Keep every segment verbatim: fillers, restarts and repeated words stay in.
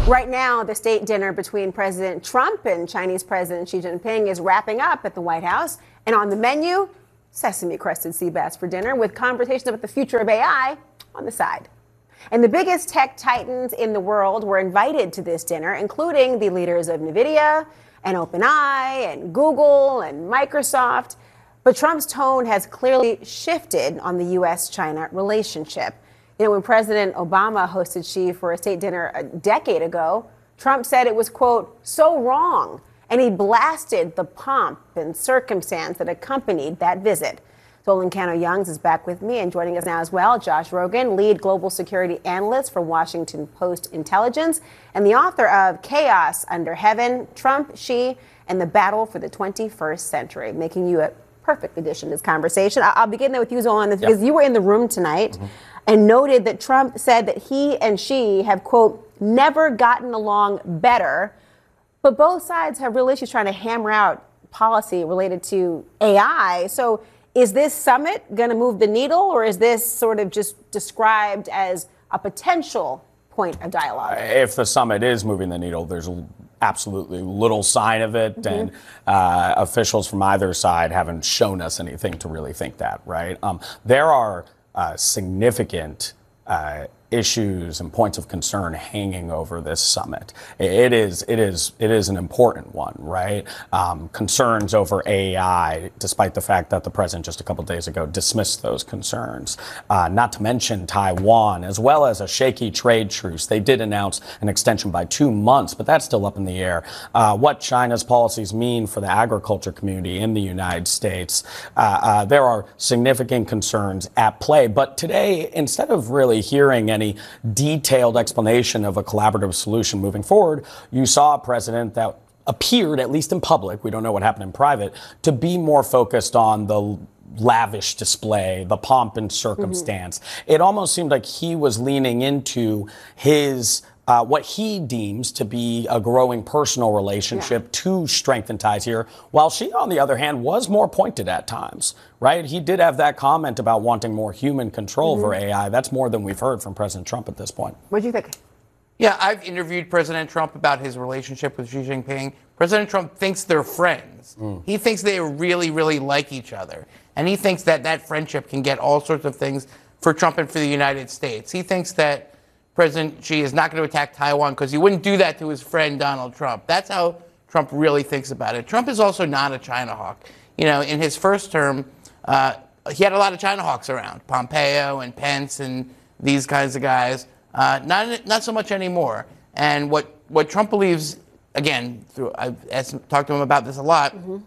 Right now, the state dinner between President Trump and Chinese President Xi Jinping is wrapping up at the White House. And on the menu, sesame-crusted sea bass for dinner with conversations about the future of A I on the side. And the biggest tech titans in the world were invited to this dinner, including the leaders of NVIDIA and OpenAI and Google and Microsoft. But Trump's tone has clearly shifted on the U S China relationship. You know, when President Obama hosted Xi for a state dinner a decade ago, Trump said it was, quote, so wrong. And he blasted the pomp and circumstance that accompanied that visit. Zolan Cano-Youngs is back with me and joining us now as well. Josh Rogin, lead global security analyst for Washington Post Intelligence and the author of Chaos Under Heaven, Trump, Xi, and the Battle for the twenty-first Century, making you a perfect addition to this conversation. I'll begin there with you, Zolan, yep. because you were in the room tonight mm-hmm. and noted that Trump said that he and Xi have, quote, never gotten along better. But both sides have real issues trying to hammer out policy related to A I. So is this summit going to move the needle, or is this sort of just described as a potential point of dialogue? If the summit is moving the needle, there's absolutely little sign of it. Mm-hmm. And uh, officials from either side haven't shown us anything to really think that, right? Um, there are uh, significant uh, issues and points of concern hanging over this summit. It is, it is, it is an important one, right? Um, concerns over A I, despite the fact that the president just a couple days ago dismissed those concerns. Uh, not to mention Taiwan, as well as a shaky trade truce. They did announce an extension by two months, but that's still up in the air. Uh, what China's policies mean for the agriculture community in the United States. Uh, uh, there are significant concerns at play. But today, instead of really hearing any detailed explanation of a collaborative solution moving forward, you saw a president that appeared, at least in public, we don't know what happened in private, to be more focused on the lavish display, the pomp and circumstance. Mm-hmm. It almost seemed like he was leaning into his Uh, what he deems to be a growing personal relationship yeah. to strengthen ties here, while Xi, on the other hand, was more pointed at times, right? He did have that comment about wanting more human control mm-hmm. over A I. That's more than we've heard from President Trump at this point. What do you think? Yeah, I've interviewed President Trump about his relationship with Xi Jinping. President Trump thinks they're friends. Mm. He thinks they really, really like each other. And he thinks that that friendship can get all sorts of things for Trump and for the United States. He thinks that President Xi is not going to attack Taiwan because he wouldn't do that to his friend Donald Trump. That's how Trump really thinks about it. Trump is also not a China hawk. You know, in his first term, uh, he had a lot of China hawks around, Pompeo and Pence and these kinds of guys. Uh, not not so much anymore. And what, what Trump believes, again, through I've asked, talked to him about this a lot, mm-hmm.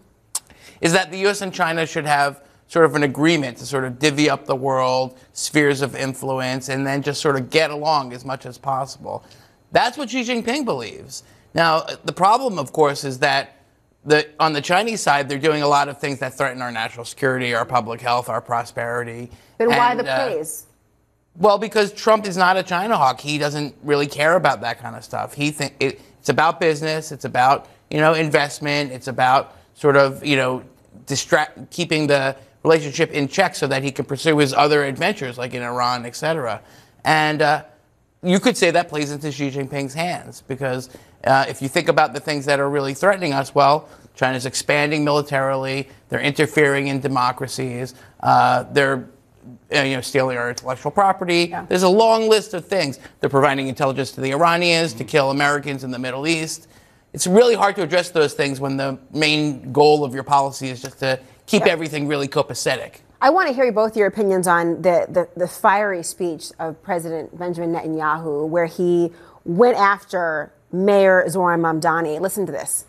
is that the U S and China should have sort of an agreement to sort of divvy up the world, spheres of influence, and then just sort of get along as much as possible. That's what Xi Jinping believes. Now, the problem, of course, is that the, on the Chinese side, they're doing a lot of things that threaten our national security, our public health, our prosperity. Then why and, the praise? Uh, well, because Trump is not a China hawk. He doesn't really care about that kind of stuff. He think it, it's about business. It's about, you know, investment. It's about sort of, you know, distract, keeping the relationship in check so that he can pursue his other adventures, like in Iran, et cetera. And uh, you could say that plays into Xi Jinping's hands, because uh, if you think about the things that are really threatening us, well, China's expanding militarily, they're interfering in democracies, uh, they're you know, stealing our intellectual property. Yeah. There's a long list of things. They're providing intelligence to the Iranians mm-hmm. to kill Americans in the Middle East. It's really hard to address those things when the main goal of your policy is just to keep yeah. everything really copacetic. I want to hear both your opinions on the, the, the fiery speech of President Benjamin Netanyahu, where he went after Mayor Zoran Mamdani. Listen to this.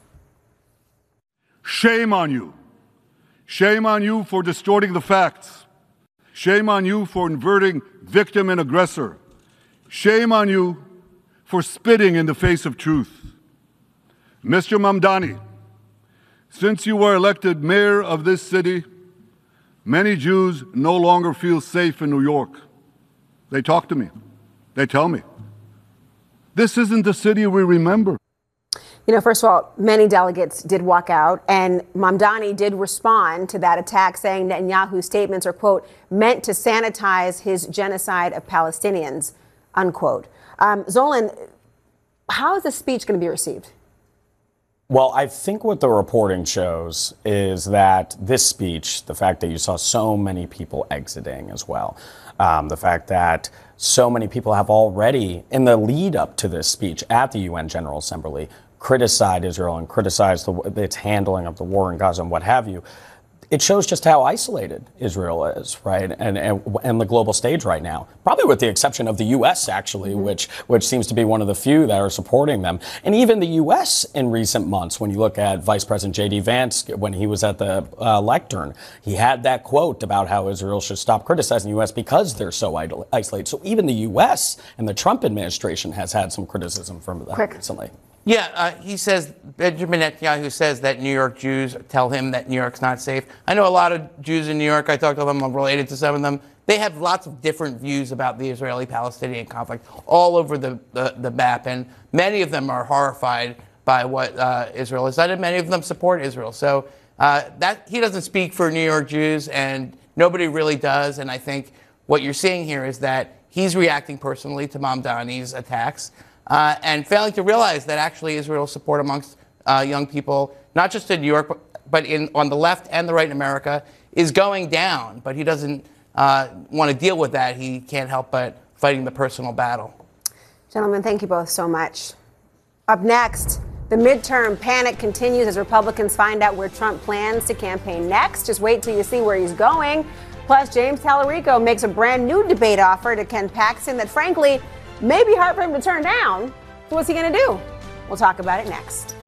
Shame on you. Shame on you for distorting the facts. Shame on you for inverting victim and aggressor. Shame on you for spitting in the face of truth. Mister Mamdani, since you were elected mayor of this city, many Jews no longer feel safe in New York. They talk to me. They tell me. This isn't the city we remember. You know, first of all, many delegates did walk out, and Mamdani did respond to that attack, saying Netanyahu's statements are, quote, meant to sanitize his genocide of Palestinians, unquote. Um, Zolan, How is this speech going to be received? Well, I think what the reporting shows is that this speech, the fact that you saw so many people exiting as well, um, the fact that so many people have already, in the lead up to this speech at the U N General Assembly, criticized Israel and criticized the, its handling of the war in Gaza and what have you. It shows just how isolated Israel is, right, and, and and the global stage right now. Probably with the exception of the U S, actually, mm-hmm. which which seems to be one of the few that are supporting them. And even the U S in recent months, when you look at Vice President J D Vance, when he was at the uh, lectern, he had that quote about how Israel should stop criticizing the U S because they're so idol- isolated. So even the U S and the Trump administration has had some criticism from them Quick. recently. Yeah, uh, he says, Benjamin Netanyahu says that New York Jews tell him that New York's not safe. I know a lot of Jews in New York. I talk to them. I'm related to some of them. They have lots of different views about the Israeli-Palestinian conflict all over the, the, the map, and many of them are horrified by what uh, Israel has done, and many of them support Israel. So uh, that he doesn't speak for New York Jews, and nobody really does. And I think what you're seeing here is that he's reacting personally to Mamdani's attacks. Uh, and failing to realize that actually Israel's support amongst uh, young people, not just in New York, but, but in, on the left and the right in America, is going down. But he doesn't uh, want to deal with that. He can't help but fighting the personal battle. Gentlemen, thank you both so much. Up next, the midterm panic continues as Republicans find out where Trump plans to campaign next. Just wait till you see where he's going. Plus, James Tallarico makes a brand new debate offer to Ken Paxton that, frankly, may be hard for him to turn down. So what's he going to do? We'll talk about it next.